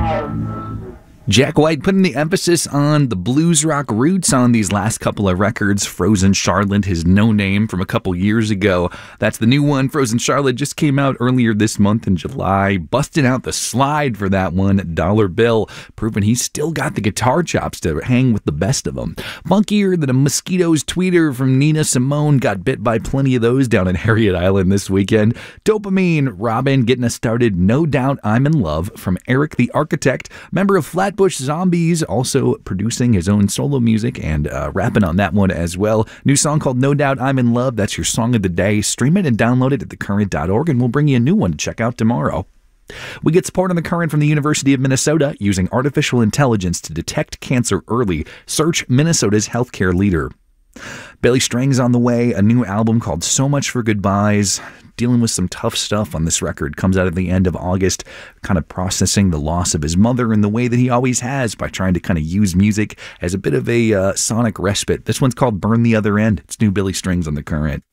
Jack White putting the emphasis on the blues rock roots on these last couple of records. Frozen Charlotte, his No Name from a couple years ago. That's the new one. Frozen Charlotte just came out earlier this month in July. Busting out the slide for that one. Dollar Bill, proving he's still got the guitar chops to hang with the best of them. Funkier than a mosquito's tweeter from Nina Simone. Got bit by plenty of those down in Harriet Island this weekend. Dopamine, Robin getting us started. No Doubt I'm in Love from Eric the Architect, member of Flatbush Zombies, also producing his own solo music and rapping on that one as well. New song called No Doubt I'm in Love. That's your song of the day. Stream it and download it at thecurrent.org, and we'll bring you a new one to check out tomorrow. We get support on The Current from the University of Minnesota, using artificial intelligence to detect cancer early. Search Minnesota's healthcare leader. Billy Strings on the way, a new album called So Much for Goodbyes. Dealing with some tough stuff on this record. Comes out at the end of August, kind of processing the loss of his mother in the way that he always has, by trying to kind of use music as a bit of a sonic respite. This one's called Burn the Other End. It's new Billy Strings on The Current.